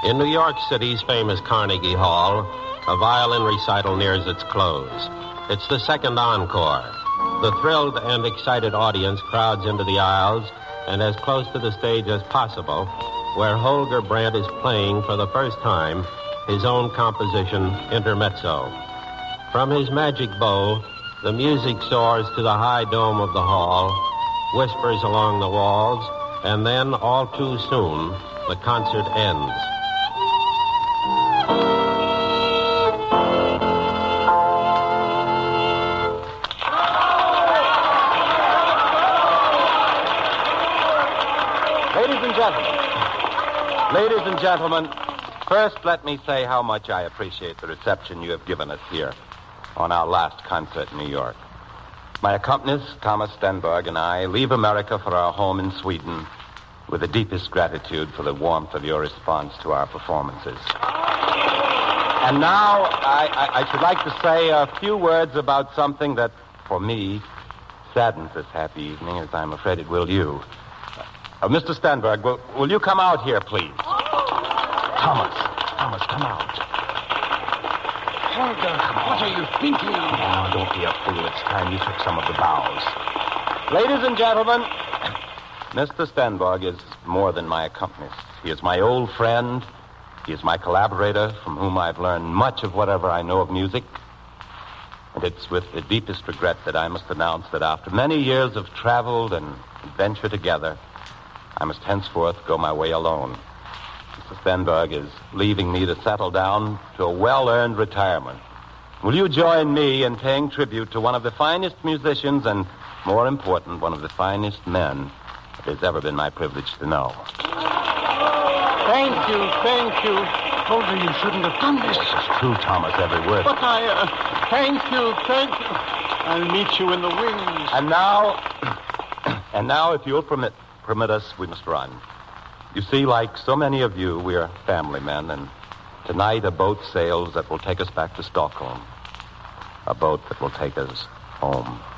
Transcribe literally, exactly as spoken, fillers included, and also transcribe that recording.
In New York City's famous Carnegie Hall, a violin recital nears its close. It's the second encore. The thrilled and excited audience crowds into the aisles and as close to the stage as possible, where Holger Brandt is playing for the first time his own composition, Intermezzo. From his magic bow, the music soars to the high dome of the hall, whispers along the walls, and then, all too soon, the concert ends. Ladies and gentlemen, ladies and gentlemen, first let me say how much I appreciate the reception you have given us here on our last concert in New York. My accompanist, Thomas Stenberg, and I leave America for our home in Sweden with the deepest gratitude for the warmth of your response to our performances. And now I, I, I should like to say a few words about something that, for me, saddens this happy evening, as I'm afraid it will you. Uh, Mister Stenberg, will, will you come out here, please? Thomas, Thomas, come out. Holger, what are you thinking of? Oh, don't be a fool. It's time you took some of the bows. Ladies and gentlemen, Mister Stenberg is more than my accompanist. He is my old friend. He is my collaborator, from whom I've learned much of whatever I know of music. And it's with the deepest regret that I must announce that after many years of travel and adventure together, I must henceforth go my way alone. Mister Stenberg is leaving me to settle down to a well-earned retirement. Will you join me in paying tribute to one of the finest musicians and, more important, one of the finest men it has ever been my privilege to know? Thank you, thank you. Holger, you shouldn't have done this. This is true, Thomas, every word. But I, uh, thank you, thank you. I'll meet you in the wings. And now, and now, if you'll permit permit us, we must run. You see, like so many of you, we are family men, and tonight a boat sails that will take us back to Stockholm. A boat that will take us home.